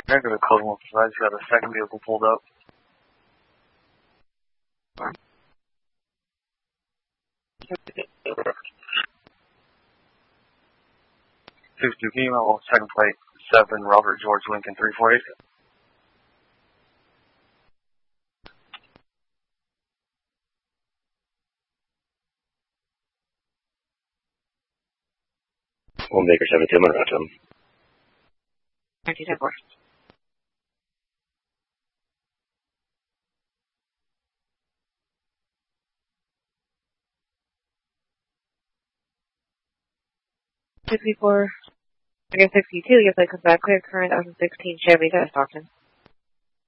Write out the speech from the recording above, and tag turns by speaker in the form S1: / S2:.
S1: Negative code 1 provides you got a second vehicle pulled up. 62 female, second plate 7 Robert George Lincoln 348.
S2: One Baker 72, I'm going to route to him.
S3: 1974. I guess 62, your plate comes back clear, current 2016 Chevy, that's Stockton.